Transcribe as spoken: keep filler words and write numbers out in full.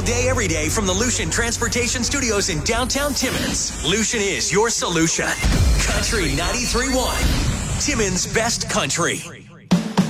day, every day from the Lucian Transportation Studios in downtown Timmins. Lucian is your solution. Country ninety-three point one, Timmins' best country.